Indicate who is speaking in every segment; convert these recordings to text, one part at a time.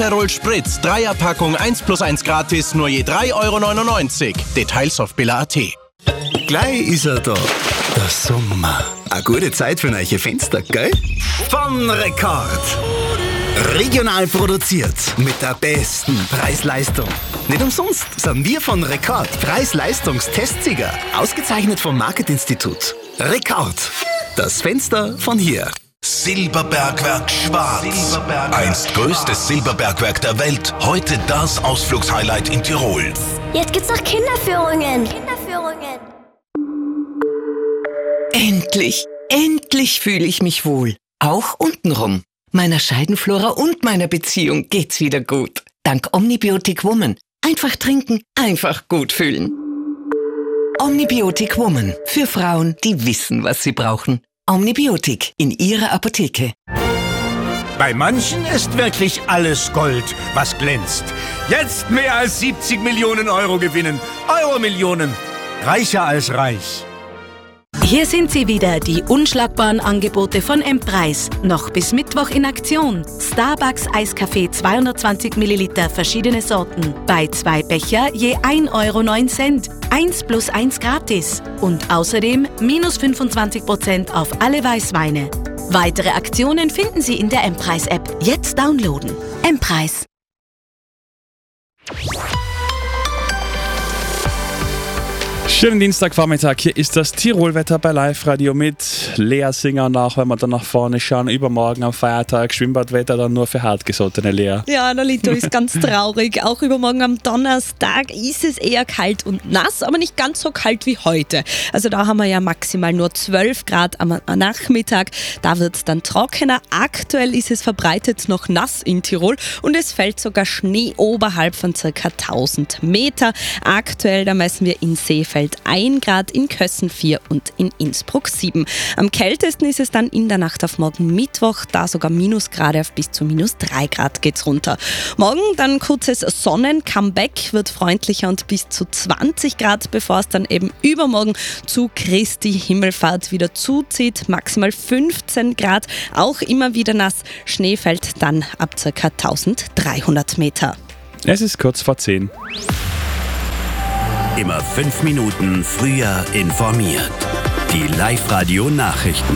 Speaker 1: Aperol Spritz, Dreierpackung 1+1 gratis, nur je 3,99 €. Details auf billa.at.
Speaker 2: Gleich ist er da, der Sommer. Eine gute Zeit für neue Fenster, gell? Von Rekord. Regional produziert mit der besten Preis-Leistung. Nicht umsonst sind wir von Rekord Preis-Leistungstestsieger. Ausgezeichnet vom Marketinstitut. Rekord. Das Fenster von hier.
Speaker 3: Silberbergwerk Schwarz. Einst größtes Silberbergwerk der Welt. Heute das Ausflugshighlight in Tirol.
Speaker 4: Jetzt gibt's noch Kinderführungen.
Speaker 5: Endlich fühle ich mich wohl. Auch untenrum. Meiner Scheidenflora und meiner Beziehung geht's wieder gut. Dank Omnibiotic Woman. Einfach trinken, einfach gut fühlen. Omnibiotic Woman. Für Frauen, die wissen, was sie brauchen. Omnibiotic in Ihrer Apotheke.
Speaker 6: Bei manchen ist wirklich alles Gold, was glänzt. Jetzt mehr als 70 Millionen Euro gewinnen. Euro-Millionen. Reicher als reich.
Speaker 7: Hier sind sie wieder, die unschlagbaren Angebote von M-Preis. Noch bis Mittwoch in Aktion. Starbucks Eiskaffee 220 Milliliter, verschiedene Sorten. Bei 2 Becher je 1,09 €. 1+1 gratis. Und außerdem minus 25% auf alle Weißweine. Weitere Aktionen finden Sie in der M-Preis-App. Jetzt downloaden. M-Preis.
Speaker 8: Schönen Dienstagvormittag, hier ist das Tirolwetter bei Live-Radio mit Lea Singer nach, wenn wir dann nach vorne schauen. Übermorgen am Feiertag Schwimmbadwetter dann nur für hartgesottene, Lea.
Speaker 9: Ja, der Lito ist ganz traurig. Auch übermorgen am Donnerstag ist es eher kalt und nass, aber nicht ganz so kalt wie heute. Also da haben wir ja maximal nur 12 Grad am Nachmittag. Da wird es dann trockener. Aktuell ist es verbreitet noch nass in Tirol und es fällt sogar Schnee oberhalb von ca. 1000 Meter. Aktuell, da messen wir in Seefeld 1 Grad, in Kössen 4 und in Innsbruck 7. Am kältesten ist es dann in der Nacht auf morgen Mittwoch, da sogar Minusgrade auf bis zu -3 Grad geht's runter. Morgen dann kurzes Sonnen-Comeback, wird freundlicher und bis zu 20 Grad, bevor es dann eben übermorgen zu Christi Himmelfahrt wieder zuzieht. Maximal 15 Grad, auch immer wieder nass. Schnee fällt dann ab ca. 1300 Meter.
Speaker 8: Es ist kurz vor 10.
Speaker 2: Immer 5 Minuten früher informiert. Die Live-Radio-Nachrichten.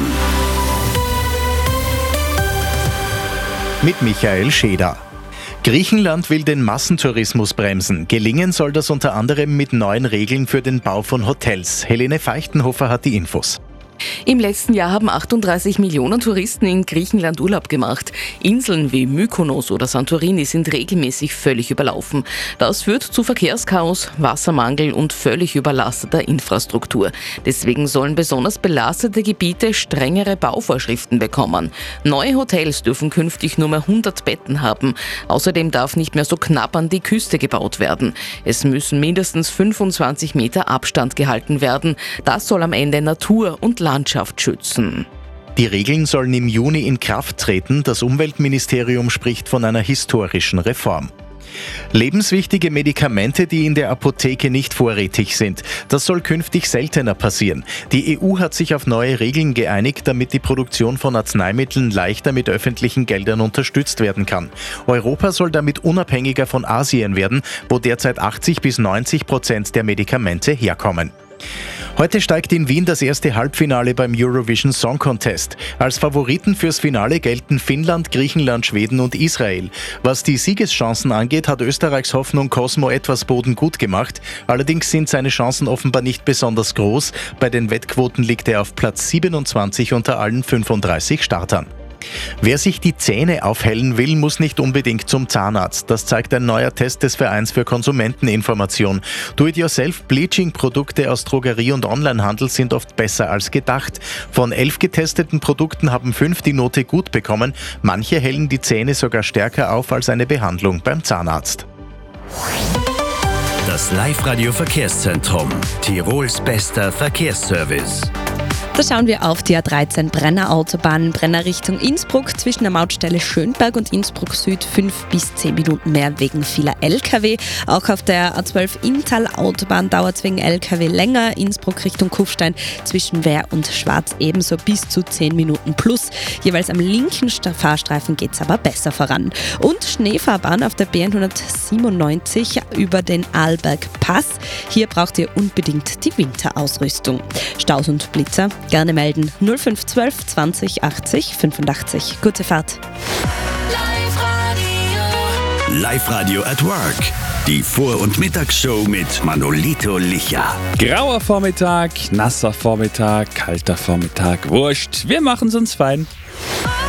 Speaker 10: Mit Michael Scheder. Griechenland will den Massentourismus bremsen. Gelingen soll das unter anderem mit neuen Regeln für den Bau von Hotels. Helene Feichtenhofer hat die Infos.
Speaker 11: Im letzten Jahr haben 38 Millionen Touristen in Griechenland Urlaub gemacht. Inseln wie Mykonos oder Santorini sind regelmäßig völlig überlaufen. Das führt zu Verkehrschaos, Wassermangel und völlig überlasteter Infrastruktur. Deswegen sollen besonders belastete Gebiete strengere Bauvorschriften bekommen. Neue Hotels dürfen künftig nur mehr 100 Betten haben. Außerdem darf nicht mehr so knapp an die Küste gebaut werden. Es müssen mindestens 25 Meter Abstand gehalten werden. Das soll am Ende Natur und Landschaft schützen.
Speaker 10: Die Regeln sollen im Juni in Kraft treten. Das Umweltministerium spricht von einer historischen Reform. Lebenswichtige Medikamente, die in der Apotheke nicht vorrätig sind. Das soll künftig seltener passieren. Die EU hat sich auf neue Regeln geeinigt, damit die Produktion von Arzneimitteln leichter mit öffentlichen Geldern unterstützt werden kann. Europa soll damit unabhängiger von Asien werden, wo derzeit 80-90% der Medikamente herkommen. Heute steigt in Wien das erste Halbfinale beim Eurovision Song Contest. Als Favoriten fürs Finale gelten Finnland, Griechenland, Schweden und Israel. Was die Siegeschancen angeht, hat Österreichs Hoffnung Cosmo etwas Boden gut gemacht. Allerdings sind seine Chancen offenbar nicht besonders groß. Bei den Wettquoten liegt er auf Platz 27 unter allen 35 Startern. Wer sich die Zähne aufhellen will, muss nicht unbedingt zum Zahnarzt. Das zeigt ein neuer Test des Vereins für Konsumenteninformation. Do-it-yourself-Bleaching-Produkte aus Drogerie- und Onlinehandel sind oft besser als gedacht. Von 11 getesteten Produkten haben 5 die Note gut bekommen. Manche hellen die Zähne sogar stärker auf als eine Behandlung beim Zahnarzt.
Speaker 2: Das Live-Radio Verkehrszentrum. Tirols bester Verkehrsservice.
Speaker 9: Da schauen wir auf die A13 Brenner Autobahn, Brenner Richtung Innsbruck, zwischen der Mautstelle Schönberg und Innsbruck Süd 5 bis 10 Minuten mehr wegen vieler LKW. Auch auf der A12 Inntal Autobahn dauert es wegen LKW länger, Innsbruck Richtung Kufstein zwischen Wehr und Schwarz ebenso bis zu 10 Minuten plus. Jeweils am linken Fahrstreifen geht es aber besser voran. Und Schneefahrbahn auf der B197 über den Arlberg Pass. Hier braucht ihr unbedingt die Winterausrüstung. Staus und Blitzer gerne melden 0512 20 80 85. Gute Fahrt.
Speaker 2: Live-Radio at Work. Die Vor- und Mittagsshow mit Manolito Licha.
Speaker 8: Grauer Vormittag, nasser Vormittag, kalter Vormittag, wurscht. Wir machen es uns fein.